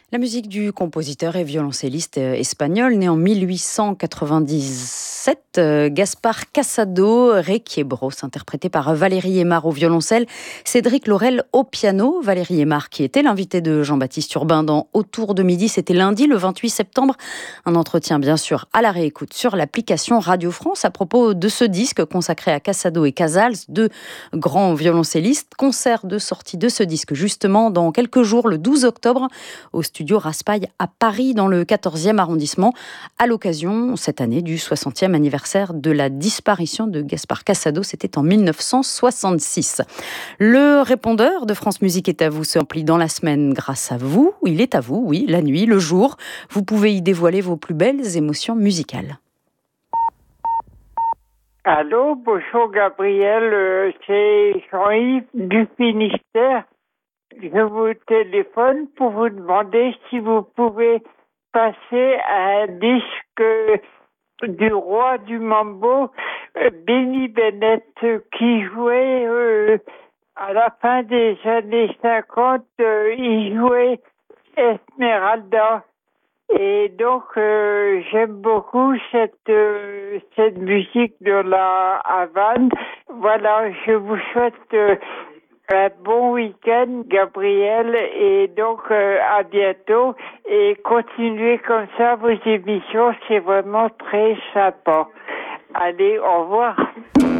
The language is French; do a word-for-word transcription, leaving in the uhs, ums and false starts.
La musique du compositeur et violoncelliste espagnol né en mille huit cent quatre-vingt-dix-sept, euh, Gaspar Casado Requiebros, interprété par Valérie Aymar au violoncelle, Cédric Laurel au piano. Valérie Aymar qui était l'invité de Jean-Baptiste Urbain dans Autour de midi, c'était lundi le vingt-huit septembre. Un entretien bien sûr à la réécoute sur l'application Radio France à propos de ce disque consacré à Casado et Casals, deux grands violoncellistes. Concert de sortie de ce disque justement dans quelques jours, le douze octobre, au studio Raspail à Paris, dans le quatorzième arrondissement, à l'occasion, cette année, du soixantième anniversaire de la disparition de Gaspar Casado. C'était en mille neuf cent soixante-six. Le répondeur de France Musique est à vous, se remplit dans la semaine grâce à vous. Il est à vous, oui, la nuit, le jour. Vous pouvez y dévoiler vos plus belles émotions musicales. Allô, bonjour Gabriel, euh, c'est Jean-Yves du Finistère. Je vous téléphone pour vous demander si vous pouvez passer à un disque du roi du mambo, euh, Benny Bennett, qui jouait euh, à la fin des années cinquante, euh, il jouait Esmeralda. Et donc, euh, j'aime beaucoup cette euh, cette musique de la Havane. Voilà, je vous souhaite euh, un bon week-end, Gabriel, et donc euh, à bientôt. Et continuez comme ça vos émissions, c'est vraiment très sympa. Allez, au revoir.